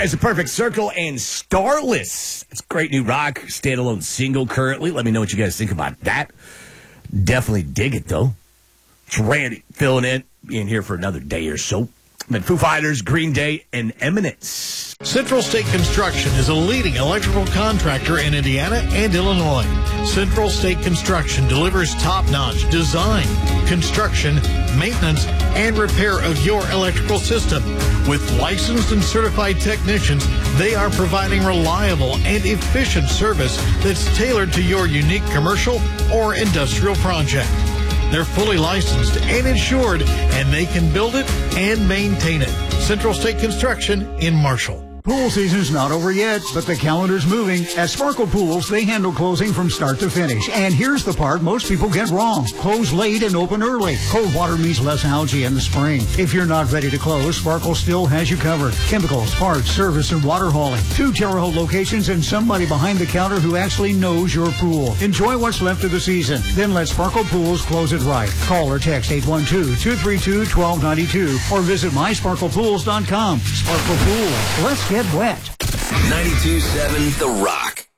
That is a Perfect Circle and Starless. It's a great new rock standalone single currently. Let me know what you guys think about that. Definitely dig it, though. It's Randy filling in, being here for another day or so. Then Foo Fighters, Green Day, and Eminence. Central State Construction is a leading electrical contractor in Indiana and Illinois. Central State Construction delivers top-notch design, construction, maintenance, and repair of your electrical system. With licensed and certified technicians, they are providing reliable and efficient service that's tailored to your unique commercial or industrial project. They're fully licensed and insured, and they can build it and maintain it. Central State Construction in Marshall. Pool season's not over yet, but the calendar's moving. At Sparkle Pools, they handle closing from start to finish. And here's the part most people get wrong. Close late and open early. Cold water means less algae in the spring. If you're not ready to close, Sparkle still has you covered. Chemicals, parts, service, and water hauling. 2 Terre Haute locations and somebody behind the counter who actually knows your pool. Enjoy what's left of the season. Then let Sparkle Pools close it right. Call or text 812-232-1292 or visit mysparklepools.com. Sparkle Pools. Let's get wet. 92.7 The Rock.